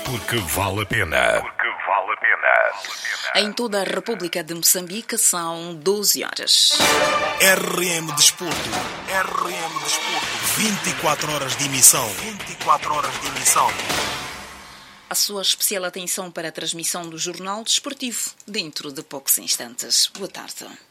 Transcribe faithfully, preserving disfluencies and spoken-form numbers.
Porque vale a pena. Porque vale a pena. Em toda a República de Moçambique são doze horas. R M Desporto. R M Desporto. vinte e quatro horas de emissão. vinte e quatro horas de emissão. A sua especial atenção para a transmissão do Jornal Desportivo dentro de poucos instantes. Boa tarde.